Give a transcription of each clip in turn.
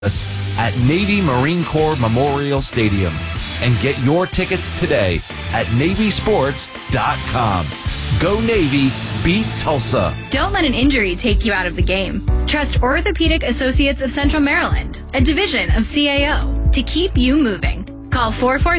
us at Navy Marine Corps Memorial Stadium and get your tickets today at NavySports.com. Go Navy, beat Tulsa. Don't let an injury take you out of the game. Trust Orthopedic Associates of Central Maryland, a division of CAO, to keep you moving. Call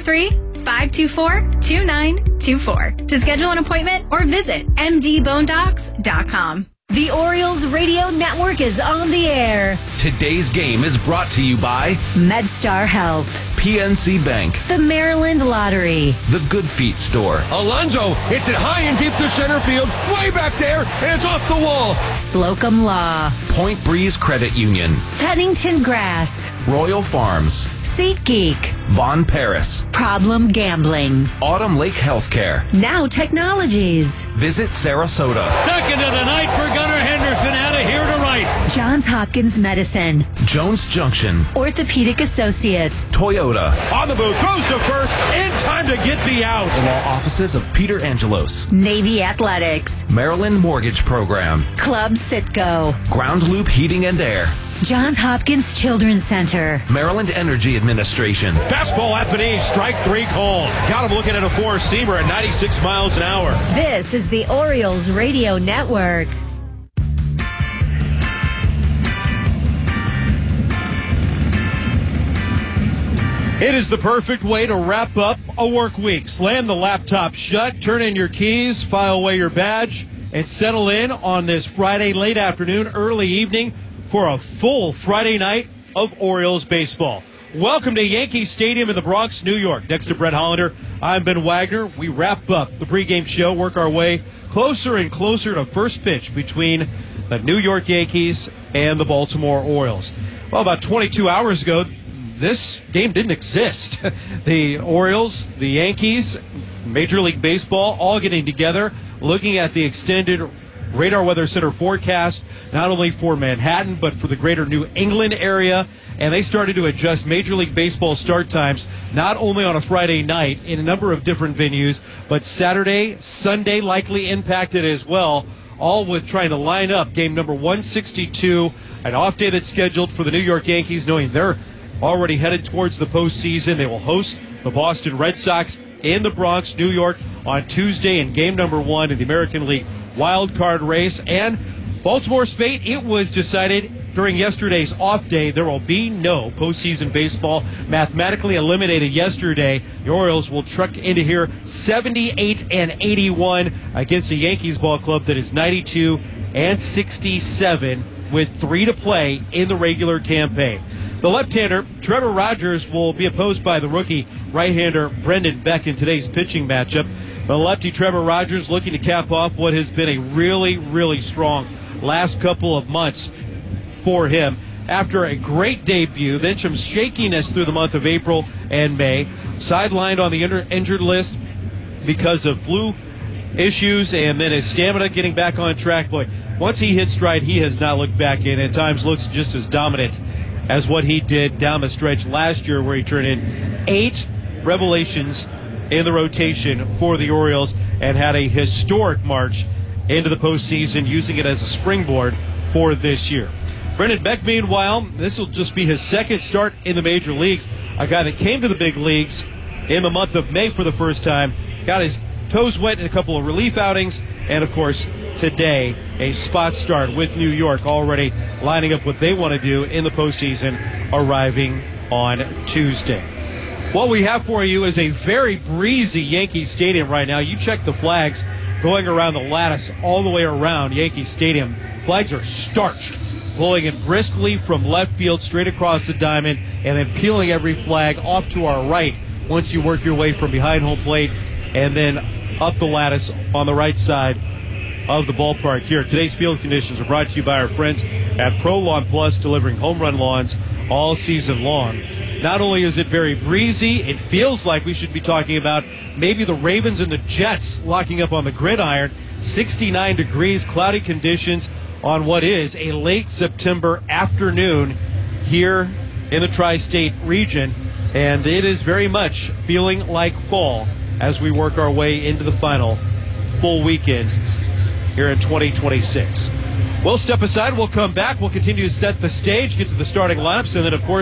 443-524-2924 to schedule an appointment or visit mdbonedocs.com. The Orioles Radio Network is on the air. Today's game is brought to you by MedStar Health, PNC Bank, the Maryland Lottery, the Good Feet Store, Alonso hits it high and deep to center field, way back there, and it's off the wall. Slocum Law, Point Breeze Credit Union, Pennington Grass, Royal Farms, SeatGeek, Von Paris, Problem Gambling, Autumn Lake Healthcare, Now Technologies, Visit Sarasota, Second of the night for Gunnar Henderson, out of here to right. Johns Hopkins Medicine, Jones Junction, Orthopedic Associates, Toyota, On the move, throws to first, in time to get the out. the law offices of Peter Angelos, Navy Athletics, Maryland Mortgage Program, Club Sitco, Ground Loop Heating and Air, Johns Hopkins Children's Center, Maryland Energy Administration. Fastball at Benese, strike three called. Got him looking at a four-seamer at 96 miles an hour. This is the Orioles Radio Network. It is the perfect way to wrap up a work week. Slam the laptop shut, turn in your keys, file away your badge, and settle in on this Friday late afternoon, early evening for a full Friday night of Orioles baseball. Welcome to Yankee Stadium in the Bronx, New York. Next to Brett Hollander, I'm Ben Wagner. We wrap up the pregame show, work our way closer and closer to first pitch between the New York Yankees and the Baltimore Orioles. Well, about 22 hours ago, this game didn't exist. The Orioles, the Yankees, Major League Baseball, all getting together, looking at the extended Radar Weather Center forecast, not only for Manhattan, but for the greater New England area. And they started to adjust Major League Baseball start times, not only on a Friday night in a number of different venues, but Saturday, Sunday likely impacted as well, all with trying to line up game number 162, an off day that's scheduled for the New York Yankees, knowing they're already headed towards the postseason. They will host the Boston Red Sox in the Bronx, New York, on Tuesday in game number 1 in the American League wild card race. And Baltimore's fate, it was decided during yesterday's off day. There will be no postseason baseball. Mathematically eliminated yesterday. The Orioles will truck into here 78-81 against a Yankees ball club that is 92-67 with 3 to play in the regular campaign. The left-hander, Trevor Rogers, will be opposed by the rookie right-hander Brendan Beck in today's pitching matchup. The lefty Trevor Rogers looking to cap off what has been a really, really strong last couple of months for him. After a great debut, then some shakiness through the month of April and May, sidelined on the injured list because of flu issues, and then his stamina getting back on track. Boy, once he hit stride, he has not looked back in. At times looks just as dominant as what he did down the stretch last year, where he turned in 8 revelations in the rotation for the Orioles and had a historic march into the postseason, using it as a springboard for this year. Brendan Beck, meanwhile, this will just be his second start in the major leagues. A guy that came to the big leagues in the month of May for the first time, got his toes wet in a couple of relief outings, and of course today a spot start with New York, already lining up what they want to do in the postseason, arriving on Tuesday. What we have for you is a very breezy Yankee Stadium right now. You check the flags going around the lattice all the way around Yankee Stadium. Flags are starched, blowing in briskly from left field straight across the diamond, and then peeling every flag off to our right once you work your way from behind home plate and then up the lattice on the right side of the ballpark here. Today's field conditions are brought to you by our friends at Pro Lawn Plus, delivering home run lawns all season long. Not only is it very breezy, it feels like we should be talking about maybe the Ravens and the Jets locking up on the gridiron. 69 degrees, cloudy conditions on what is a late September afternoon here in the tri-state region, and it is very much feeling like fall as we work our way into the final full weekend here in 2026. We'll step aside. We'll come back. We'll continue to set the stage, get to the starting lineups, and then, of course,